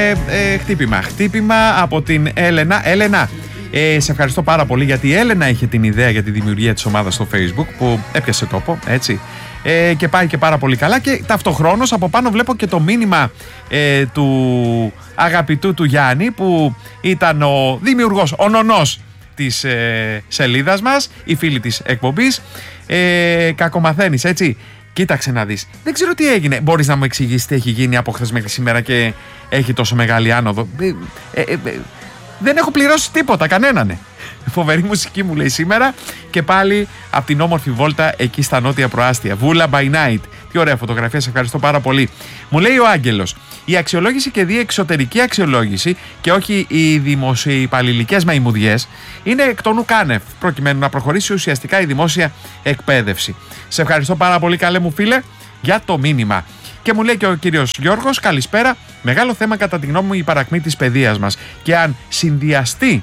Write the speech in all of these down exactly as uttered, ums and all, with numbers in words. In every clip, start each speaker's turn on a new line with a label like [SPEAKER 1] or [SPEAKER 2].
[SPEAKER 1] ε, χτύπημα. Χτύπημα από την Έλενα. Έλενα, ε, σε ευχαριστώ πάρα πολύ, γιατί η Έλενα είχε την ιδέα για τη δημιουργία της ομάδας στο Facebook που έπιασε τόπο, έτσι. Ε, και πάει και πάρα πολύ καλά, και ταυτοχρόνως από πάνω βλέπω και το μήνυμα ε, του αγαπητού του Γιάννη, που ήταν ο δημιουργός, ο νονός της ε, σελίδας μας, η φίλη της εκπομπής. ε, Κακομαθαίνεις, έτσι. Κοίταξε να δεις, δεν ξέρω τι έγινε. Μπορείς να μου εξηγήσεις τι έχει γίνει από χθες μέχρι σήμερα και έχει τόσο μεγάλη άνοδο? ε, ε, ε, ε, Δεν έχω πληρώσει τίποτα, κανέναν. Φοβερή μουσική μου λέει σήμερα, και πάλι από την όμορφη βόλτα εκεί στα νότια προάστια. Βούλα by night. Τι ωραία φωτογραφία, σε ευχαριστώ πάρα πολύ. Μου λέει ο Άγγελος, η αξιολόγηση και δι' εξωτερική αξιολόγηση και όχι οι δημοσιοϊπαλληλικές μαϊμουδιές είναι εκ των ουκάνευ, προκειμένου να προχωρήσει ουσιαστικά η δημόσια εκπαίδευση. Σε ευχαριστώ πάρα πολύ, καλέ μου φίλε, για το μήνυμα. Και μου λέει και ο κύριος Γιώργος, καλησπέρα. Μεγάλο θέμα κατά τη γνώμη μου η παρακμή της παιδείας μας. Και αν συνδυαστεί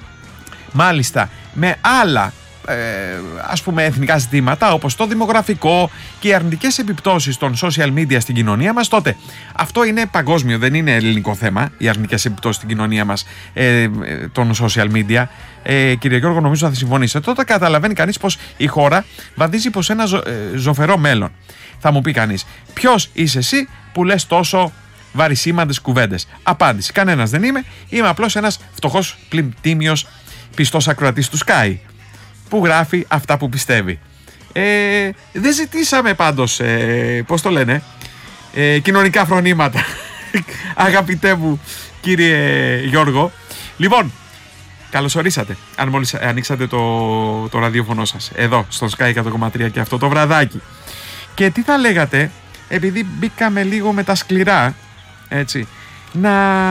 [SPEAKER 1] μάλιστα με άλλα ε, ας πούμε εθνικά ζητήματα, όπως το δημογραφικό και οι αρνητικές επιπτώσεις των social media στην κοινωνία μας, τότε αυτό είναι παγκόσμιο, δεν είναι ελληνικό θέμα, οι αρνητικές επιπτώσεις στην κοινωνία μας ε, των social media. ε, Κύριε Γιώργο, νομίζω θα συμφωνήσετε. Τότε καταλαβαίνει κανείς πως η χώρα βαδίζει προς ένα ζω, ε, ζωφερό μέλλον. Θα μου πει κανείς, ποιος είσαι εσύ που λες τόσο βαρισίμαντες κουβέντες? Απάντηση, κανένας δεν είμαι. Είμαι απλώς ένας φτωχός πλην τίμιος πιστός ακροατής του Sky, που γράφει αυτά που πιστεύει. Ε, δεν ζητήσαμε πάντως, ε, πώς το λένε, ε, κοινωνικά φρονήματα, αγαπητέ μου κύριε Γιώργο. Λοιπόν, καλώς ορίσατε, αν μόλις ανοίξατε το, το ραδιόφωνο σας, εδώ στο Sky εκατό κόμμα τρία και αυτό το βραδάκι. Και τι θα λέγατε, επειδή μπήκαμε λίγο με τα σκληρά, έτσι, να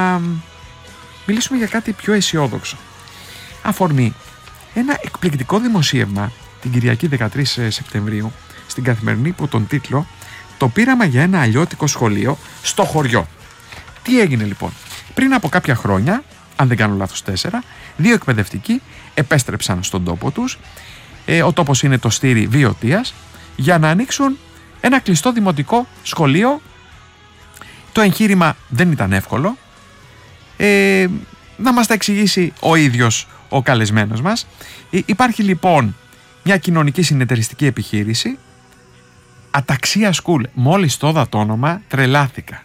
[SPEAKER 1] μιλήσουμε για κάτι πιο αισιόδοξο. Αφορμή ένα εκπληκτικό δημοσίευμα την Κυριακή δεκατρείς Σεπτεμβρίου στην Καθημερινή, που τον τίτλο «Το πείραμα για ένα αλλιώτικο σχολείο στο χωριό». Τι έγινε λοιπόν? Πριν από κάποια χρόνια, αν δεν κάνω λάθος τέσσερα, δύο εκπαιδευτικοί επέστρεψαν στον τόπο τους, ε, ο τόπος είναι το Στήρι Βιωτίας, για να ανοίξουν ένα κλειστό δημοτικό σχολείο. Το εγχείρημα δεν ήταν εύκολο. Ε, να μας τα εξηγήσει ο ίδιος ο καλεσμένος μας. Υ- υπάρχει λοιπόν μια κοινωνική συνεταιριστική επιχείρηση, Αταξία School. Μόλις το είδα το όνομα, τρελάθηκα.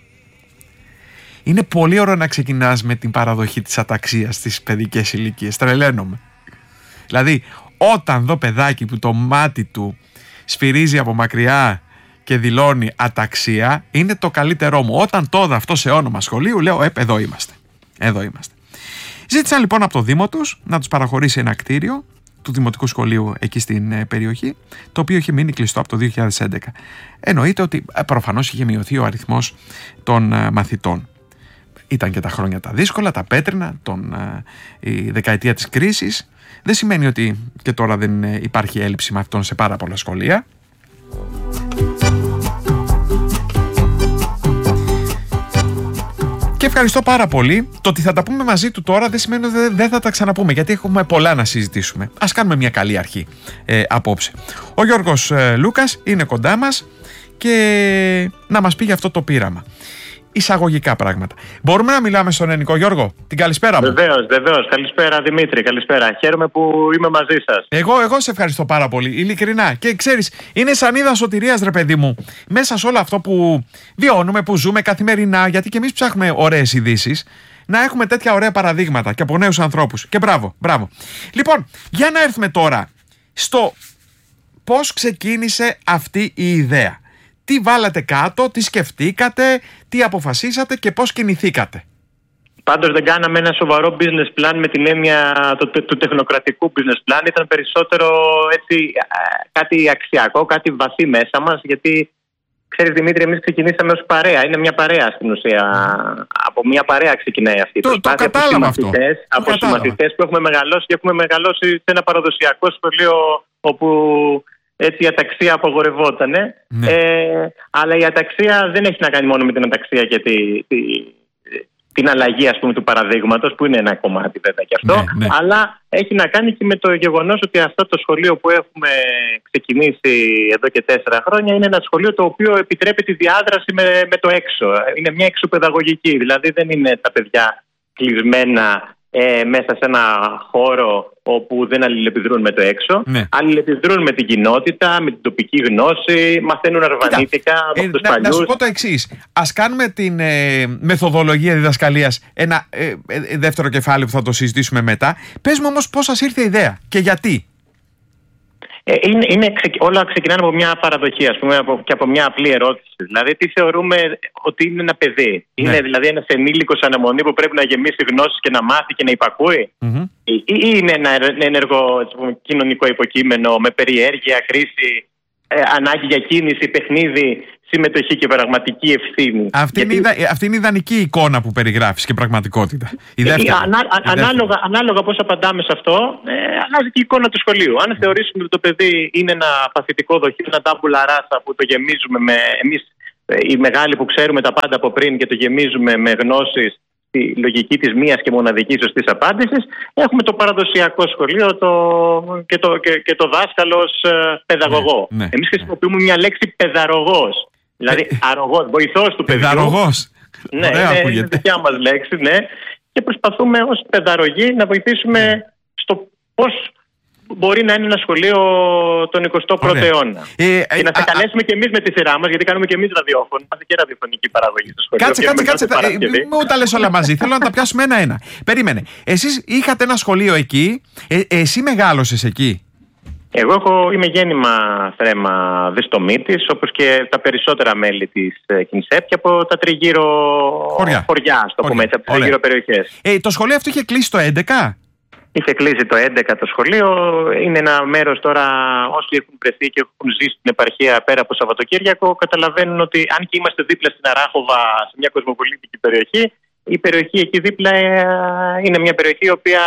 [SPEAKER 1] Είναι πολύ ωραίο να ξεκινάς με την παραδοχή της αταξίας στις παιδικές ηλικίες. Τρελαίνομαι. Δηλαδή, όταν δω παιδάκι που το μάτι του σφυρίζει από μακριά και δηλώνει αταξία, είναι το καλύτερό μου. Όταν το είδα αυτό σε όνομα σχολείου, λέω, ε, εδώ είμαστε. Εδώ είμαστε. Ζήτησαν λοιπόν από το Δήμο τους να τους παραχωρήσει ένα κτίριο του Δημοτικού Σχολείου εκεί στην ε, περιοχή, το οποίο είχε μείνει κλειστό από το δύο χιλιάδες έντεκα. Εννοείται ότι ε, προφανώς είχε μειωθεί ο αριθμός των ε, μαθητών. Ήταν και τα χρόνια τα δύσκολα, τα πέτρινα, τον, ε, η δεκαετία της κρίσης. Δεν σημαίνει ότι και τώρα δεν ε, υπάρχει έλλειψη μαθητών σε πάρα πολλά σχολεία. Και ευχαριστώ πάρα πολύ. Το ότι θα τα πούμε μαζί του τώρα δεν σημαίνει ότι δεν θα τα ξαναπούμε, γιατί έχουμε πολλά να συζητήσουμε. Ας κάνουμε μια καλή αρχή ε, απόψε. Ο Γιώργος ε, Λούκας είναι κοντά μας και να μας πει για αυτό το πείραμα. Εισαγωγικά πράγματα. Μπορούμε να μιλάμε στον ελληνικό, Γιώργο? Την καλησπέρα μου.
[SPEAKER 2] Βεβαίως, βεβαίως. Καλησπέρα Δημήτρη, καλησπέρα. Χαίρομαι που είμαι μαζί σας.
[SPEAKER 1] Εγώ, εγώ σε ευχαριστώ πάρα πολύ, ειλικρινά. Και ξέρεις, είναι σανίδα σωτηρίας, ρε παιδί μου, μέσα σε όλο αυτό που βιώνουμε, που ζούμε καθημερινά, γιατί και εμείς ψάχνουμε ωραίες ειδήσεις, να έχουμε τέτοια ωραία παραδείγματα και από νέους ανθρώπους. Και μπράβο, μπράβο. Λοιπόν, για να έρθουμε τώρα στο πώς ξεκίνησε αυτή η ιδέα. Τι βάλατε κάτω, τι σκεφτήκατε, τι αποφασίσατε και πώς κινηθήκατε?
[SPEAKER 2] Πάντως δεν κάναμε ένα σοβαρό business plan με την έννοια του, του, του τεχνοκρατικού business plan. Ήταν περισσότερο έτσι, κάτι αξιακό, κάτι βαθύ μέσα μας, γιατί ξέρεις Δημήτρη, εμείς ξεκινήσαμε ως παρέα. Είναι μια παρέα στην ουσία. Από μια παρέα ξεκινάει αυτή η
[SPEAKER 1] το,
[SPEAKER 2] προσπάθεια.
[SPEAKER 1] Το κατάλαβα αυτό.
[SPEAKER 2] Από συμμαθητές που έχουμε μεγαλώσει και έχουμε μεγαλώσει σε ένα παραδοσιακό σχολείο όπου έτσι η αταξία απογορευότανε. Ναι. Ε, αλλά η αταξία δεν έχει να κάνει μόνο με την αταξία και τη, τη, την αλλαγή, ας πούμε, του παραδείγματος, που είναι ένα κομμάτι βέβαια και αυτό,
[SPEAKER 1] ναι, ναι.
[SPEAKER 2] αλλά έχει να κάνει και με το γεγονός ότι αυτό το σχολείο που έχουμε ξεκινήσει εδώ και τέσσερα χρόνια είναι ένα σχολείο το οποίο επιτρέπει τη διάδραση με, με το έξω. Είναι μια εξωπαιδαγωγική, δηλαδή δεν είναι τα παιδιά κλεισμένα ε, μέσα σε ένα χώρο όπου δεν αλληλεπιδρούν με το έξω. Ναι. Αλληλεπιδρούν με την κοινότητα, με την τοπική γνώση, μαθαίνουν αρβανίτικα από
[SPEAKER 1] ε,
[SPEAKER 2] τους
[SPEAKER 1] να,
[SPEAKER 2] παλιούς.
[SPEAKER 1] να σου πω το εξής. Ας κάνουμε την ε, μεθοδολογία διδασκαλίας ένα ε, ε, δεύτερο κεφάλαιο που θα το συζητήσουμε μετά. Πες μου όμως πώς σας ήρθε η ιδέα και γιατί.
[SPEAKER 2] Ε, είναι, είναι, όλα ξεκινάνε από μια παραδοχή, ας πούμε, από, και από μια απλή ερώτηση. Δηλαδή, τι θεωρούμε ότι είναι ένα παιδί. Ναι. Είναι δηλαδή ένας ενήλικος αναμονή που πρέπει να γεμίσει γνώσεις και να μάθει και να υπακούει. Mm-hmm. Ή, ή είναι ένα ενεργό, ας πούμε, κοινωνικό υποκείμενο με περιέργεια, κρίση, ε, ανάγκη για κίνηση, παιχνίδι, συμμετοχή και πραγματική ευθύνη. Αυτή,
[SPEAKER 1] Γιατί... είναι, αυτή είναι η ιδανική εικόνα που περιγράφεις και πραγματικότητα. Η δεύτερη,
[SPEAKER 2] ανα,
[SPEAKER 1] η δεύτερη.
[SPEAKER 2] Ανάλογα, ανάλογα πώς απαντάμε σε αυτό, ε, αλλάζει και η εικόνα του σχολείου. Αν θεωρήσουμε ότι το παιδί είναι ένα παθητικό δοχείο, ένα τάμπουλα ράσα που το γεμίζουμε με εμείς ε, οι μεγάλοι που ξέρουμε τα πάντα από πριν και το γεμίζουμε με γνώσεις στη λογική της μίας και μοναδικής σωστής απάντησης, έχουμε το παραδοσιακό σχολείο το, και, το, και, και το δάσκαλος ε, παιδαγωγό. Ναι, ναι, εμείς χρησιμοποιούμε ναι. μια λέξη παιδαρογός. Δηλαδή, ε, αρρωγός, βοηθός του παιδιού.
[SPEAKER 1] Παιδαρογός.
[SPEAKER 2] Ναι, ναι, είναι δικιά μας λέξη, ναι. Και προσπαθούμε ως παιδαρογοί να βοηθήσουμε ναι. στο πώς μπορεί να είναι ένα σχολείο τον εικοστό πρώτο Ωραία. αιώνα. Ε, ε, και να σε καλέσουμε κι εμείς με τη σειρά μας, γιατί κάνουμε κι εμείς ραδιόφωνο. Είμαστε και ραδιοφωνική παραγωγή στο σχολείο.
[SPEAKER 1] Κάτσε, κάτσε, κάτσε. Μου τα λες όλα μαζί. Θέλω να τα πιάσουμε ένα-ένα. Περίμενε. Εσείς είχατε ένα σχολείο εκεί. Ε, εσύ μεγάλωσες εκεί.
[SPEAKER 2] Εγώ έχω, είμαι γέννημα θρέμα Διστομήτης, όπως και τα περισσότερα μέλη της Κινσέπ και από τα τριγύρω χωριά, χωριά στο πούμε έτσι, από τις τριγύρω περιοχές.
[SPEAKER 1] Ε, το σχολείο αυτό είχε κλείσει το έντεκα?
[SPEAKER 2] Είχε κλείσει το έντεκα το σχολείο. Είναι ένα μέρος τώρα, όσοι έχουν βρεθεί και έχουν ζήσει στην επαρχία πέρα από Σαββατοκύριακο, καταλαβαίνουν ότι αν και είμαστε δίπλα στην Αράχοβα, σε μια κοσμοπολίτικη περιοχή, η περιοχή εκεί δίπλα είναι μια περιοχή η οποία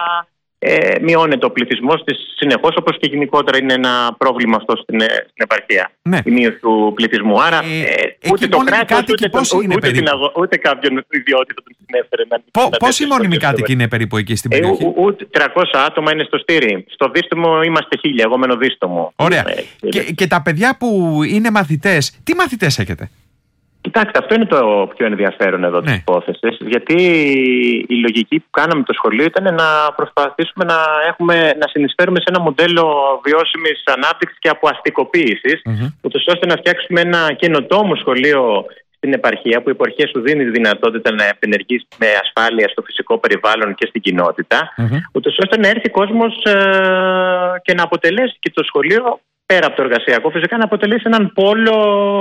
[SPEAKER 2] Ε, μειώνεται ο πληθυσμός της συνεχώς, όπως και γενικότερα είναι ένα πρόβλημα αυτό στην, στην επαρχία. Ναι. Η μείωση του πληθυσμού. Άρα ε, ε, ούτε το κράτος, ούτε, ούτε, ούτε, την αγο, ούτε κάποιον ιδιότητα τον συνέφερε να
[SPEAKER 1] Πο, Πόσοι μόνιμοι κάτοικοι είναι περίπου εκεί στην περιοχή?
[SPEAKER 2] Ε, ούτε τριακόσια άτομα είναι στο Στήρι. Στο Δίστομο είμαστε χίλια, εγώ μένω Δίστομο.
[SPEAKER 1] Ωραία. Ε, και, και τα παιδιά που είναι μαθητές, τι μαθητές έχετε?
[SPEAKER 2] Κοιτάξτε, αυτό είναι το πιο ενδιαφέρον εδώ της ναι. υπόθεσης, γιατί η λογική που κάναμε το σχολείο ήταν να προσπαθήσουμε να, έχουμε, να συνεισφέρουμε σε ένα μοντέλο βιώσιμης ανάπτυξης και αποαστικοποίησης, mm-hmm. ούτως ώστε να φτιάξουμε ένα καινοτόμο σχολείο στην επαρχία, που η επαρχία σου δίνει τη δυνατότητα να επενεργείς με ασφάλεια στο φυσικό περιβάλλον και στην κοινότητα, mm-hmm. ούτως ώστε να έρθει κόσμος ε, και να αποτελέσει και το σχολείο, πέρα από το εργασιακό, φυσικά να αποτελέσει έναν πόλο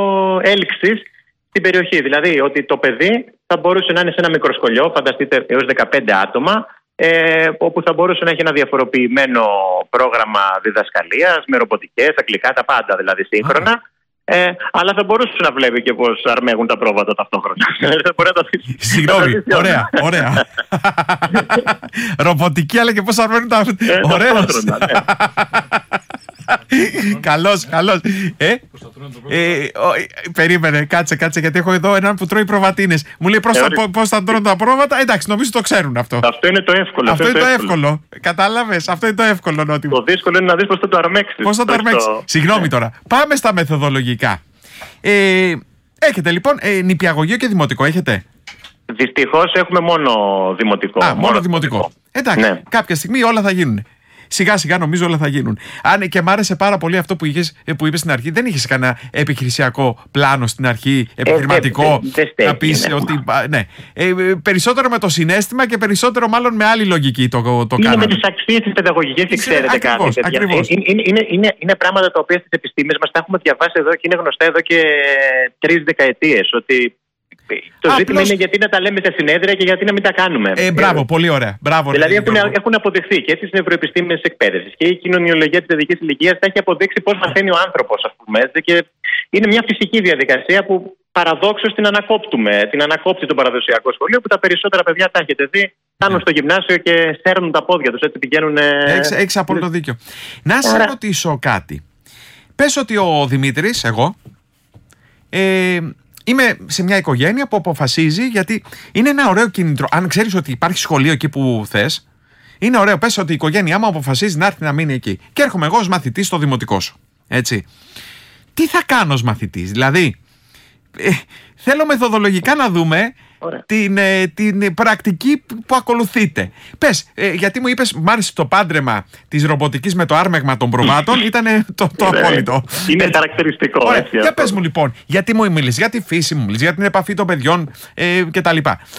[SPEAKER 2] έλξης στην περιοχή. Δηλαδή ότι το παιδί θα μπορούσε να είναι σε ένα μικρό σχολείο, φανταστείτε έως δεκαπέντε άτομα, ε, όπου θα μπορούσε να έχει ένα διαφοροποιημένο πρόγραμμα διδασκαλίας με ρομποτικές, αγγλικά, τα πάντα δηλαδή σύγχρονα. Ε, αλλά θα μπορούσε να βλέπει και πώς αρμέγουν τα πρόβατα ταυτόχρονα.
[SPEAKER 1] Συγγνώμη, ωραία, ωραία. Ρομποτική, αλλά και πώς αρμέγουν τα πρόβατα. Καλώς, καλώς. Ε, ε, περίμενε, κάτσε, κάτσε, γιατί έχω εδώ έναν που τρώει προβατίνες. Μου λέει πώς θα τρώνε τα πρόβατα. Εντάξει, νομίζω το ξέρουν αυτό.
[SPEAKER 2] Αυτό είναι το εύκολο.
[SPEAKER 1] Αυτό είναι το εύκολο. Κατάλαβες, αυτό είναι το εύκολο.
[SPEAKER 2] Το δύσκολο είναι να δεις πώς θα το αρμέξεις.
[SPEAKER 1] Πώς θα το αρμέξεις. Συγγνώμη τώρα. Πάμε στα μεθοδολογικά. Ε, έχετε λοιπόν ε, νηπιαγωγείο και δημοτικό, έχετε?
[SPEAKER 2] Δυστυχώς έχουμε μόνο δημοτικό.
[SPEAKER 1] Α, μόνο, μόνο δημοτικό. δημοτικό. Εντάξει, ναι. Κάποια στιγμή όλα θα γίνουν. Σιγά σιγά νομίζω όλα θα γίνουν. Αν και μ' άρεσε πάρα πολύ αυτό που, είχες, που είπες στην αρχή. Δεν είχες κανένα επιχειρησιακό πλάνο στην αρχή, επιχειρηματικό, ε, δε, δε, να πεις ναι. ότι. Ναι. Ε, περισσότερο με το συναίσθημα και περισσότερο μάλλον με άλλη λογική το, το
[SPEAKER 2] είναι
[SPEAKER 1] κάναμε.
[SPEAKER 2] Είναι με τις αξίες της παιδαγωγικής και ξέρετε
[SPEAKER 1] ακριβώς,
[SPEAKER 2] κάτι.
[SPEAKER 1] Ακριβώς.
[SPEAKER 2] Είναι, είναι, είναι, είναι, είναι πράγματα τα οποία στις επιστήμες μας τα έχουμε διαβάσει εδώ και είναι γνωστά εδώ και τρεις δεκαετίες. Ότι το Α, ζήτημα απλώς... είναι γιατί να τα λέμε στα συνέδρια και γιατί να μην τα κάνουμε.
[SPEAKER 1] Ε, μπράβο, πολύ ωραία. Μπράβο,
[SPEAKER 2] δηλαδή έχουν, έχουν αποδειχθεί και στις νευροεπιστήμες εκπαίδευσης και η κοινωνιολογία της παιδικής ηλικίας θα έχει αποδείξει πώς μαθαίνει ο άνθρωπος, ας πούμε. Και είναι μια φυσική διαδικασία που παραδόξως την ανακόπτουμε. Την ανακόπτει το παραδοσιακό σχολείο που τα περισσότερα παιδιά τα έχετε δει. Κάνουν yeah. στο γυμνάσιο και σέρνουν τα πόδια τους. Έτσι πηγαίνουν.
[SPEAKER 1] Έχεις απόλυτο δίκιο. Να σε ρωτήσω κάτι. Πες ότι ο Δημήτρης, εγώ. Ε, είμαι σε μια οικογένεια που αποφασίζει, γιατί είναι ένα ωραίο κίνητρο. Αν ξέρεις ότι υπάρχει σχολείο εκεί που θες, είναι ωραίο. Πες ότι η οικογένειά μου αποφασίζει να έρθει να μείνει εκεί. Και έρχομαι εγώ ως μαθητής στο δημοτικό σου. Έτσι. Τι θα κάνω ως μαθητής? Δηλαδή, ε, θέλω μεθοδολογικά να δούμε την, ε, την πρακτική που ακολουθείτε. Πες, ε, γιατί μου είπες, μ' άρεσε το πάντρεμα της ρομποτικής με το άρμεγμα των προβάτων, ήταν το, το απόλυτο.
[SPEAKER 2] Είναι έτσι χαρακτηριστικό.
[SPEAKER 1] Ωραία.
[SPEAKER 2] Έτσι,
[SPEAKER 1] για πες μου λοιπόν, γιατί μου μίλησες για τη φύση μου, μίλησες για την επαφή των παιδιών ε, κτλ.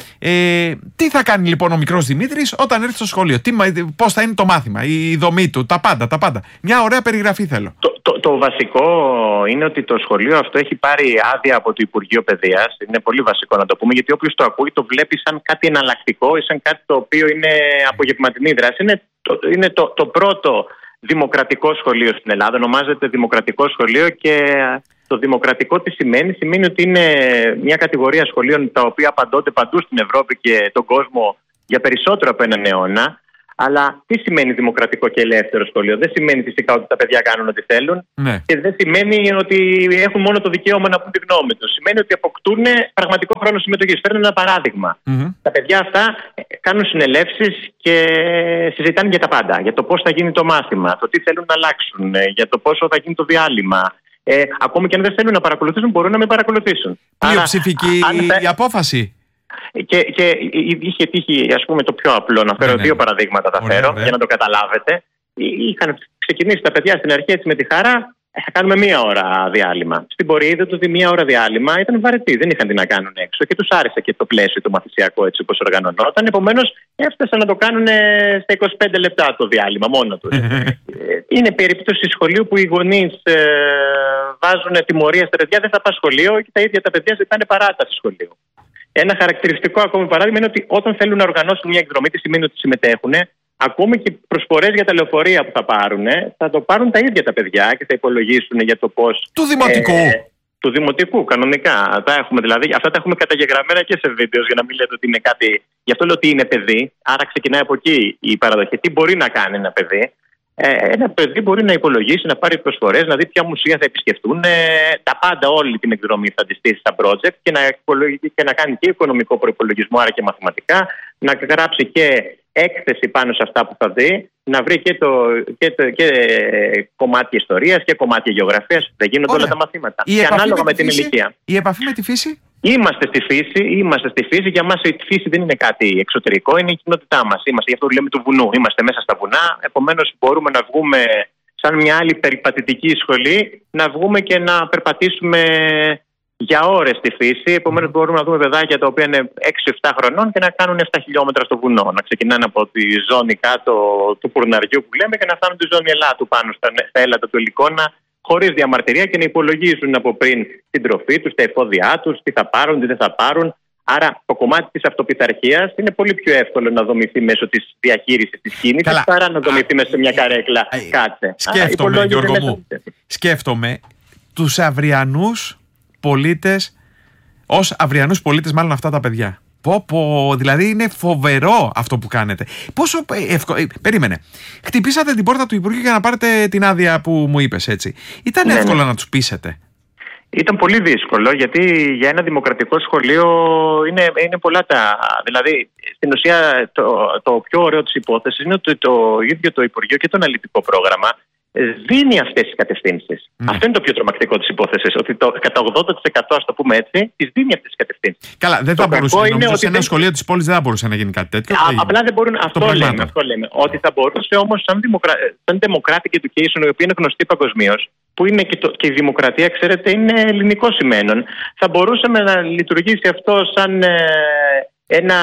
[SPEAKER 1] Ε, τι θα κάνει λοιπόν ο μικρός Δημήτρης όταν έρθει στο σχολείο? Τι, πώς θα είναι το μάθημα, η δομή του, τα πάντα, τα πάντα. Μια ωραία περιγραφή θέλω.
[SPEAKER 2] Το, το, το βασικό είναι ότι το σχολείο αυτό έχει πάρει άδεια από το Υπουργείο Παιδείας. Είναι πολύ βασικό να το πούμε, γιατί όποιος το ακούει το βλέπει σαν κάτι εναλλακτικό ή σαν κάτι το οποίο είναι απογευματινή δράση. Είναι το, είναι το, το πρώτο δημοκρατικό σχολείο στην Ελλάδα. Ονομάζεται Δημοκρατικό Σχολείο και το δημοκρατικό τι σημαίνει? Σημαίνει ότι είναι μια κατηγορία σχολείων τα οποία απαντώνται παντού στην Ευρώπη και τον κόσμο για περισσότερο από έναν αιώνα. Αλλά τι σημαίνει δημοκρατικό και ελεύθερο σχολείο? Δεν σημαίνει φυσικά ότι τα παιδιά κάνουν ό,τι θέλουν, ναι. Και δεν σημαίνει ότι έχουν μόνο το δικαίωμα να πούν τη γνώμη τους. Σημαίνει ότι αποκτούν πραγματικό χρόνο συμμετοχής. Φέρνω ένα παράδειγμα. Mm-hmm. Τα παιδιά αυτά κάνουν συνελεύσεις και συζητάνε για τα πάντα. Για το πώς θα γίνει το μάθημα, το τι θέλουν να αλλάξουν, για το πόσο θα γίνει το διάλειμμα. Ε, ακόμη και αν δεν θέλουν να παρακολουθήσουν, μπορούν να με παρακολουθήσουν.
[SPEAKER 1] Πλειοψηφική η απόφαση.
[SPEAKER 2] Και, και είχε τύχει, ας πούμε, το πιο απλό. Να φέρω ναι, δύο ναι. παραδείγματα, θα ωραία, φέρω ωραία. για να το καταλάβετε. Είχαν ξεκινήσει τα παιδιά στην αρχή έτσι με τη χαρά. Θα κάνουμε μία ώρα διάλειμμα. Στην πορεία είδατε ότι μία ώρα διάλειμμα ήταν βαρετή. Δεν είχαν τι να κάνουν έξω και τους άρεσε και το πλαίσιο το μαθησιακό έτσι όπως οργανωνόταν. Επομένως, έφτασαν να το κάνουν στα είκοσι πέντε λεπτά το διάλειμμα μόνο τους. Είναι περίπτωση σχολείου που οι γονείς ε, βάζουν τιμωρία στα παιδιά. Δεν θα πας σχολείο και τα ίδια τα παιδιά ζητάνε παράταση σχολείου. Ένα χαρακτηριστικό ακόμη παράδειγμα είναι ότι όταν θέλουν να οργανώσουν μια εκδρομή, τι σημαίνει ότι συμμετέχουν, ακόμη και προσφορές για τα λεωφορεία που θα πάρουν, θα το πάρουν τα ίδια τα παιδιά και θα υπολογίσουν για το πώς.
[SPEAKER 1] Του δημοτικού. Ε,
[SPEAKER 2] του δημοτικού, κανονικά. Τα έχουμε, δηλαδή, αυτά τα έχουμε καταγεγραμμένα και σε βίντεο για να μην λέτε ότι είναι κάτι. Γι' αυτό λέω ότι είναι παιδί. Άρα ξεκινάει από εκεί η παραδοχή. Τι μπορεί να κάνει ένα παιδί? Ε, ένα παιδί μπορεί να υπολογίσει, να πάρει προσφορές, να δει ποια μουσεία θα επισκεφτούν, ε, τα πάντα, όλη την εκδρομή θα τη στήσει στα project και να, και να κάνει και οικονομικό προϋπολογισμό, άρα και μαθηματικά, να γράψει και έκθεση πάνω σε αυτά που θα δει, να βρει και, το, και, το, και κομμάτια ιστορίας και κομμάτια γεωγραφίας. Δεν γίνονται όλα τα μαθήματα.
[SPEAKER 1] Η
[SPEAKER 2] και ανάλογα
[SPEAKER 1] με
[SPEAKER 2] την
[SPEAKER 1] φύση,
[SPEAKER 2] ηλικία.
[SPEAKER 1] Η επαφή με τη φύση.
[SPEAKER 2] Είμαστε στη φύση, είμαστε στη φύση. Για μας η φύση δεν είναι κάτι εξωτερικό, είναι η κοινότητά μας. Είμαστε, γι' αυτό λέμε του βουνού. Είμαστε μέσα στα βουνά. Επομένως, μπορούμε να βγούμε σαν μια άλλη περιπατητική σχολή, να βγούμε και να περπατήσουμε για ώρες στη φύση. Επομένως, μπορούμε να δούμε παιδάκια τα οποία είναι έξι εφτά χρονών και να κάνουν επτά χιλιόμετρα στο βουνό. Να ξεκινάνε από τη ζώνη κάτω του Πουρναριού που λέμε και να φτάνουν τη ζώνη Ελάτου πάνω στα έλατα του Ελικόνα, χωρίς διαμαρτυρία και να υπολογίζουν από πριν την τροφή τους, τα εφόδια τους, τι θα πάρουν, τι δεν θα πάρουν. Άρα το κομμάτι της αυτοπιθαρχίας είναι πολύ πιο εύκολο να δομηθεί μέσω της διαχείρισης της κίνησης παρά να δομηθεί μέσα σε μια καρέκλα. Α, κάτσε.
[SPEAKER 1] Σκέφτομαι, Άρα, Γιώργο μου, σκέφτομαι τους αυριανούς πολίτες, ως αυριανούς πολίτες μάλλον αυτά τα παιδιά. Πω, πω, δηλαδή είναι φοβερό αυτό που κάνετε. Πόσο εύκολο. Περίμενε. Χτυπήσατε την πόρτα του Υπουργείου για να πάρετε την άδεια που μου είπες, έτσι. Ήταν ναι, εύκολο ναι. να τους πείσετε?
[SPEAKER 2] Ήταν πολύ δύσκολο, γιατί για ένα δημοκρατικό σχολείο είναι, είναι πολλά τα. Δηλαδή, στην ουσία, το, το πιο ωραίο της υπόθεσης είναι ότι το ίδιο το Υπουργείο και το αναλυτικό πρόγραμμα δίνει αυτές τις κατευθύνσεις. Ναι. Αυτό είναι το πιο τρομακτικό της υπόθεσης. Ότι το, κατά ογδόντα τοις εκατό, ας το πούμε έτσι, τις δίνει αυτές τις κατευθύνσεις.
[SPEAKER 1] Καλά, δεν
[SPEAKER 2] το
[SPEAKER 1] θα μπορούσε. Νομίζω
[SPEAKER 2] είναι
[SPEAKER 1] σε
[SPEAKER 2] ότι
[SPEAKER 1] ένα δεν... σχολείο της πόλης δεν θα μπορούσε να γίνει κάτι τέτοιο.
[SPEAKER 2] Α, απλά δεν μπορούν. Αυτό λέμε, αυτό λέμε. Ότι θα μπορούσε όμως, σαν, δημοκρα... σαν democratic education, η οποία είναι γνωστή παγκοσμίως, που είναι και, το... και η δημοκρατία, ξέρετε, είναι ελληνικό σημαίνον, θα μπορούσαμε να λειτουργήσει αυτό σαν ε, ένα.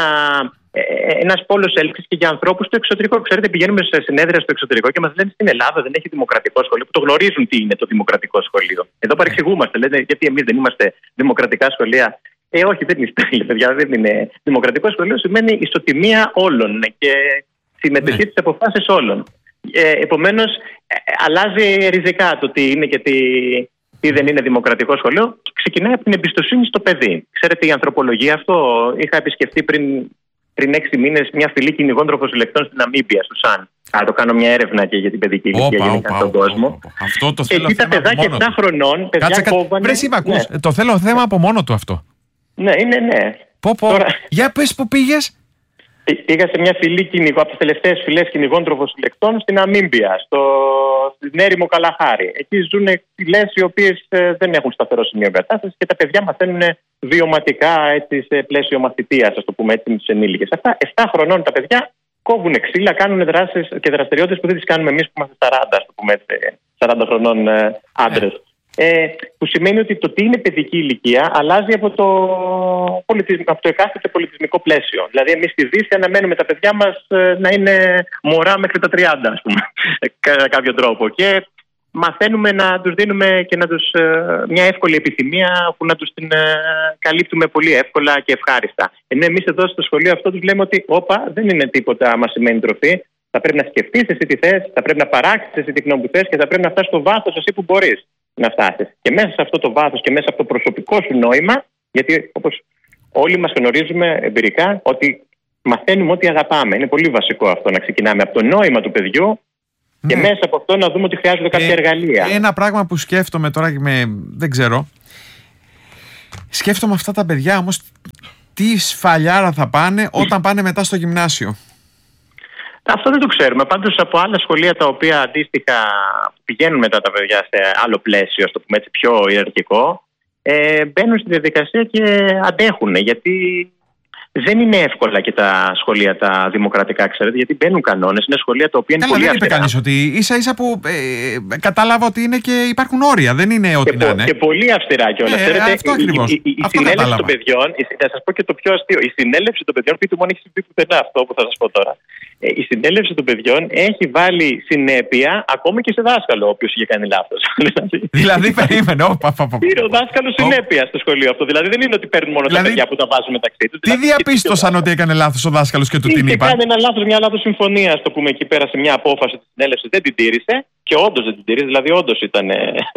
[SPEAKER 2] Ένας πόλος έλξης και για ανθρώπους στο εξωτερικό. Ξέρετε, πηγαίνουμε σε συνέδρια στο εξωτερικό και μας λένε στην Ελλάδα δεν έχει δημοκρατικό σχολείο, που το γνωρίζουν τι είναι το δημοκρατικό σχολείο. Εδώ παρεξηγούμαστε, λένε, γιατί εμείς δεν είμαστε δημοκρατικά σχολεία. Ε, όχι, δεν είστε, παιδιά, δεν είναι. Δημοκρατικό σχολείο σημαίνει ισοτιμία όλων και συμμετοχή ναι. στις αποφάσεις όλων. Ε, επομένως, ε, αλλάζει ριζικά το τι είναι και τι, τι δεν είναι δημοκρατικό σχολείο. Ξεκινάει από την εμπιστοσύνη στο παιδί. Ξέρετε, η ανθρωπολογία, αυτό είχα επισκεφτεί πριν πριν έξι μήνες μια φυλή κυνηγών τροφοσυλλεκτών στην Ναμίμπια, στο Σαν. Α, το κάνω μια έρευνα και για την παιδική ηλικία γενικά στον κόσμο.
[SPEAKER 1] Αυτό το θέλω.
[SPEAKER 2] Εκεί τα παιδάκια επτά χρονών, παιδιά
[SPEAKER 1] Κάτσε,
[SPEAKER 2] κόβανε.
[SPEAKER 1] Βρε, είπα, ακούς, ναι. Το θέλω θέμα από μόνο του αυτό.
[SPEAKER 2] Ναι, είναι ναι.
[SPEAKER 1] Πω, πω. Τώρα... Για πες που πήγες.
[SPEAKER 2] Πήγα σε μια φυλή κυνηγών, από τις τελευταίες φυλές κυνηγών τροφοσυλλεκτών στην Ναμίμπια, στο... στην έρημο Καλαχάρη. Εκεί ζουν φυλές οι οποίες ε, δεν έχουν σταθερό σημείο εγκατάστασης και τα παιδιά μαθαίνουν βιωματικά έτσι, σε πλαίσιο μαθητείας, ας το πούμε έτσι, με τους ενήλικες. Αυτά επτά χρονών τα παιδιά κόβουν ξύλα, κάνουν δράσεις και δραστηριότητες που δεν τις κάνουμε εμείς που είμαστε σαράντα, ας το πούμε έτσι, σαράντα χρονών ε, άντρες. Yeah. Ε, που σημαίνει ότι το τι είναι παιδική ηλικία αλλάζει από το, πολιτισμ... από το εκάστοτε πολιτισμικό πλαίσιο. Δηλαδή, εμείς στη Δύση αναμένουμε τα παιδιά μας ε, να είναι μωρά μέχρι τα τριάντα, ας πούμε, κατά κάποιο τρόπο. Και μαθαίνουμε να τους δίνουμε και να τους, ε, μια εύκολη επιθυμία που να τους την ε, καλύπτουμε πολύ εύκολα και ευχάριστα. Ενώ εμείς εδώ στο σχολείο αυτό τους λέμε ότι όπα, δεν είναι τίποτα άμα σημαίνει τροφή. Θα πρέπει να σκεφτείς εσύ τι θες, θα πρέπει να παράξεις εσύ τη γνώμη που θες και θα πρέπει να φτάσεις στο βάθος εσύ που μπορείς να φτάσεις. Και μέσα σε αυτό το βάθος και μέσα από το προσωπικό σου νόημα, γιατί όπως όλοι μας γνωρίζουμε εμπειρικά, ότι μαθαίνουμε ότι αγαπάμε. Είναι πολύ βασικό αυτό να ξεκινάμε από το νόημα του παιδιού και ναι. μέσα από αυτό να δούμε ότι χρειάζονται κάποια ε, εργαλεία.
[SPEAKER 1] Ένα πράγμα που σκέφτομαι τώρα και με, δεν ξέρω. Σκέφτομαι αυτά τα παιδιά όμως τι σφαλιάρα θα πάνε όταν πάνε μετά στο γυμνάσιο.
[SPEAKER 2] Αυτό δεν το ξέρουμε. Πάντως από άλλα σχολεία τα οποία αντίστοιχα πηγαίνουν μετά τα παιδιά σε άλλο πλαίσιο, ας το πούμε έτσι, πιο ιεραρχικό, ε, μπαίνουν στη διαδικασία και αντέχουν. Γιατί δεν είναι εύκολα και τα σχολεία τα δημοκρατικά, ξέρετε, γιατί μπαίνουν κανόνες. Είναι σχολεία τα οποία είναι
[SPEAKER 1] Καλά,
[SPEAKER 2] πολύ
[SPEAKER 1] δεν είπε κανείς ότι ίσα ίσα που ε, κατάλαβα ότι είναι και υπάρχουν όρια. Δεν είναι ό,τι να είναι.
[SPEAKER 2] Και πολύ αυστηρά κιόλας.
[SPEAKER 1] Ε, αυτό ακριβώς.
[SPEAKER 2] Η, η, η
[SPEAKER 1] αυτό
[SPEAKER 2] συνέλευση των παιδιών, θα σας πω και το πιο αστείο. Η συνέλευση των παιδιών, πείτε μου αν έχει συμβεί πουθενά αυτό που θα σας πω τώρα. Η συνέλευση των παιδιών έχει βάλει συνέπεια ακόμα και σε δάσκαλο, ο οποίος είχε κάνει λάθος.
[SPEAKER 1] Δηλαδή, περίμενε.
[SPEAKER 2] Πήρε ο δάσκαλος συνέπεια στο σχολείο αυτό. Δηλαδή, δεν είναι ότι παίρνουν μόνο τα παιδιά που τα βάζουν μεταξύ τους.
[SPEAKER 1] Τι διαπίστωσαν ότι έκανε λάθος ο δάσκαλος και του την είπαν?
[SPEAKER 2] Έκανε ένα λάθος, μια λάθος συμφωνία, α το πούμε, εκεί πέρα σε μια απόφαση της συνέλευσης. Δεν την τήρησε και όντως δεν την τήρησε. Δηλαδή, όντως ήταν,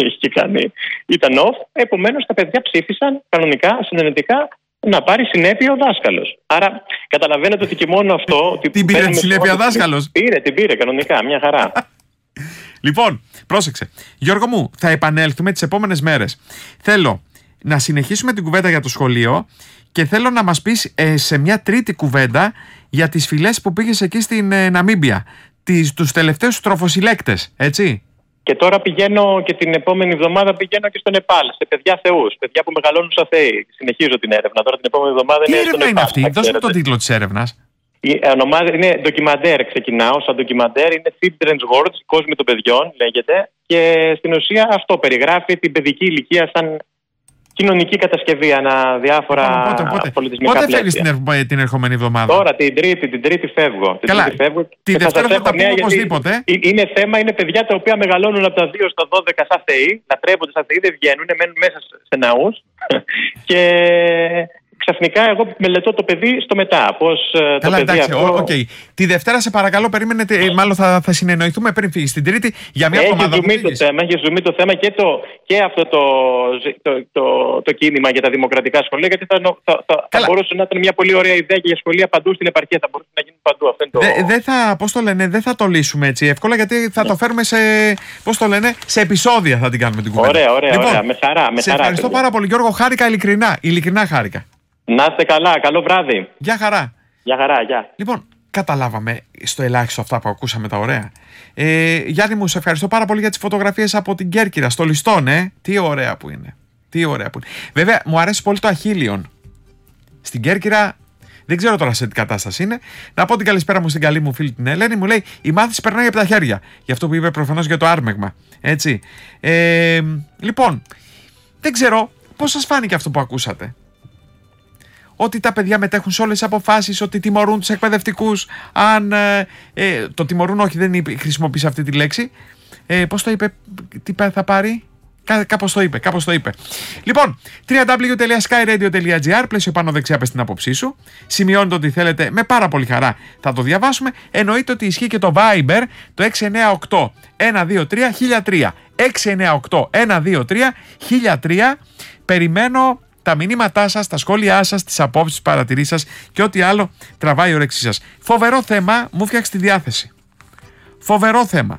[SPEAKER 2] ήταν off. Επομένως, τα παιδιά ψήφισαν κανονικά, συνενετικά, να πάρει συνέπεια ο δάσκαλος. Άρα καταλαβαίνετε ότι και μόνο αυτό. Ότι
[SPEAKER 1] την πήρε τη συνέπεια ο δάσκαλος?
[SPEAKER 2] Πήρε, την πήρε κανονικά, μια χαρά.
[SPEAKER 1] Λοιπόν, πρόσεξε. Γιώργο μου, θα επανέλθουμε τις επόμενες μέρες. Θέλω να συνεχίσουμε την κουβέντα για το σχολείο και θέλω να μας πεις ε, σε μια τρίτη κουβέντα για τις φυλές που πήγες εκεί στην ε, Ναμίμπια. Τις, τους τελευταίους τροφοσυλλέκτες, έτσι.
[SPEAKER 2] Και τώρα πηγαίνω και την επόμενη εβδομάδα πηγαίνω και στο Νεπάλ, σε παιδιά θεούς, παιδιά που μεγαλώνουν σαν θεοί. Συνεχίζω την έρευνα. Τώρα την επόμενη εβδομάδα
[SPEAKER 1] τι
[SPEAKER 2] είναι
[SPEAKER 1] έρευνα
[SPEAKER 2] στο
[SPEAKER 1] είναι
[SPEAKER 2] Νεπάλ,
[SPEAKER 1] αυτή? Δώσε μου τον τίτλο της έρευνας.
[SPEAKER 2] Η ονομάζεται, είναι ντοκιμαντέρ, ξεκινάω σαν ντοκιμαντέρ, είναι Children's Words, κόσμοι των παιδιών λέγεται, και στην ουσία αυτό περιγράφει την παιδική ηλικία σαν κοινωνική κατασκευή ανά διάφορα
[SPEAKER 1] πότε, πότε,
[SPEAKER 2] πολιτισμικά
[SPEAKER 1] πότε
[SPEAKER 2] πλαίσια.
[SPEAKER 1] Πότε φεύγεις την ερχομένη εβδομάδα?
[SPEAKER 2] Τώρα, την Τρίτη, την Τρίτη φεύγω. Την
[SPEAKER 1] Καλά,
[SPEAKER 2] τρίτη φεύγω
[SPEAKER 1] τη Δευτέρα θα τα πούμε οπωσδήποτε.
[SPEAKER 2] Είναι θέμα, είναι παιδιά τα οποία μεγαλώνουν από τα δύο στα δώδεκα σαν θεοί, λατρεύονται σαν θεοί, δεν βγαίνουν, μένουν μέσα σε ναούς και ξαφνικά εγώ μελετώ το παιδί στο μετά. Πώς
[SPEAKER 1] Καλά,
[SPEAKER 2] το παιδί
[SPEAKER 1] εντάξει,
[SPEAKER 2] αυτό...
[SPEAKER 1] okay. Τη Δευτέρα σε παρακαλώ, περίμενε, μάλλον θα, θα συνεννοηθούμε πριν φύγεις. Την Τρίτη για μια εβδομάδα.
[SPEAKER 2] Έχει το θέμα, έχει ζουμί το θέμα και, το, και αυτό το, το, το, το κίνημα για τα δημοκρατικά σχολεία, γιατί θα, θα, θα, θα μπορούσε να ήταν μια πολύ ωραία ιδέα και για σχολεία παντού στην επαρχία. Θα μπορούσε να γίνει παντού. Αυτό είναι το...
[SPEAKER 1] Δεν θα, πώς το λένε, δεν θα το λύσουμε έτσι εύκολα, γιατί θα το φέρουμε σε, πώς το λένε, σε επεισόδια θα την κάνουμε την κουβέντα.
[SPEAKER 2] Ωραία, ωραία,
[SPEAKER 1] λοιπόν,
[SPEAKER 2] ωραία. Με χαρά, με
[SPEAKER 1] σε
[SPEAKER 2] χαρά.
[SPEAKER 1] Ευχαριστώ πάρα πολύ, Γιώργο. Χάρηκα ειλικρινά. Ειλικρινά χάρηκα.
[SPEAKER 2] Να είστε καλά. Καλό βράδυ.
[SPEAKER 1] Γεια χαρά.
[SPEAKER 2] Γεια χαρά, γεια.
[SPEAKER 1] Λοιπόν, καταλάβαμε στο ελάχιστο αυτά που ακούσαμε τα ωραία. Ε, Γιάννη μου, σε ευχαριστώ πάρα πολύ για τις φωτογραφίες από την Κέρκυρα, στο Λιστόν, ε. Τι ωραία που είναι. Τι ωραία που είναι. Βέβαια, μου αρέσει πολύ το Αχίλιον. Στην Κέρκυρα, δεν ξέρω τώρα σε τι κατάσταση είναι. Να πω την καλησπέρα μου στην καλή μου φίλη την Ελένη. Μου λέει: η μάθηση περνάει από τα χέρια. Για αυτό που είπε προφανώς για το άρμεγμα. Έτσι. Ε, λοιπόν, δεν ξέρω πώς σας φάνηκε αυτό που ακούσατε. Ότι τα παιδιά μετέχουν σε όλες τις αποφάσεις, ότι τιμωρούν τους εκπαιδευτικούς. Αν ε, ε, το τιμωρούν, όχι, δεν είπε, χρησιμοποίησε αυτή τη λέξη. Ε, πώς το είπε, τι θα πάρει, Κά, κάπως το είπε, κάπως το είπε. Λοιπόν, double-u double-u double-u τελεία skyradio τελεία gr, πλαίσιο πάνω δεξιά, πες την άποψή σου. Σημειώνετε ότι θέλετε, με πάρα πολύ χαρά θα το διαβάσουμε. Εννοείται ότι ισχύει και το Viber, το έξι εννιά οκτώ ένα δύο τρία χίλια τρία. έξι εννιά οκτώ ένα δύο τρία χίλια τρία. Περιμένω τα μηνύματά σας, τα σχόλιά σας, τις απόψεις, τις παρατηρήσεις σας και ό,τι άλλο τραβάει η όρεξή σας. Φοβερό θέμα, μου φτιάξει τη διάθεση. Φοβερό θέμα.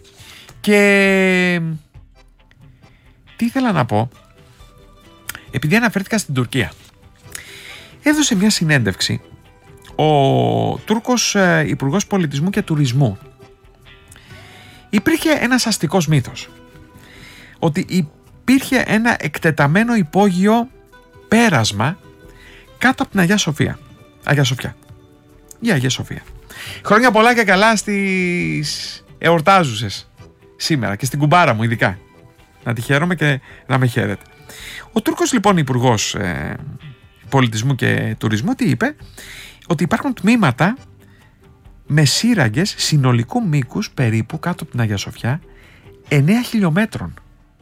[SPEAKER 1] Και τι ήθελα να πω, επειδή αναφέρθηκα στην Τουρκία, έδωσε μια συνέντευξη ο Τούρκος ε, Υπουργός Πολιτισμού και Τουρισμού. Υπήρχε ένας αστικός μύθος ότι υπήρχε ένα εκτεταμένο υπόγειο πέρασμα κάτω από την Αγία Σοφία. Αγία Σοφιά. Η Αγία Σοφία. Χρόνια πολλά και καλά στις εορτάζουσες σήμερα και στην κουμπάρα μου ειδικά. Να τη χαίρομαι και να με χαίρετε. Ο Τούρκος λοιπόν Υπουργός ε, Πολιτισμού και Τουρισμού τι είπε? Ότι υπάρχουν τμήματα με σύραγγες συνολικού μήκους περίπου κάτω από την Αγία Σοφιά εννέα χιλιόμετρων.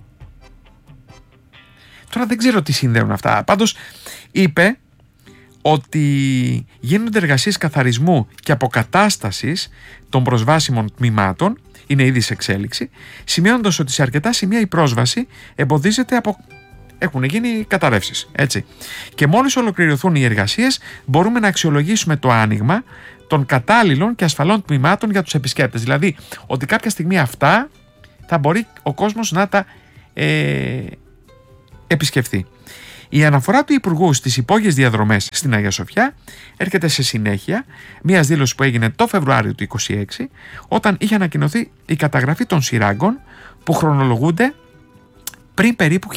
[SPEAKER 1] Τώρα δεν ξέρω τι συνδέουν αυτά. Πάντως είπε ότι γίνονται εργασίες καθαρισμού και αποκατάστασης των προσβάσιμων τμήματων, είναι ήδη σε εξέλιξη, σημειώνοντας ότι σε αρκετά σημεία η πρόσβαση εμποδίζεται από... έχουν γίνει καταρρεύσεις, έτσι. Και μόλις ολοκληρωθούν οι εργασίες μπορούμε να αξιολογήσουμε το άνοιγμα των κατάλληλων και ασφαλών τμήματων για τους επισκέπτες. Δηλαδή ότι κάποια στιγμή αυτά θα μπορεί ο κόσμος να τα ε, επισκεφθεί. Η αναφορά του Υπουργού στις υπόγειες διαδρομές στην Αγία Σοφιά έρχεται σε συνέχεια μιας δήλωσης που έγινε το Φεβρουάριο του είκοσι έξι, όταν είχε ανακοινωθεί η καταγραφή των σειράγκων που χρονολογούνται πριν περίπου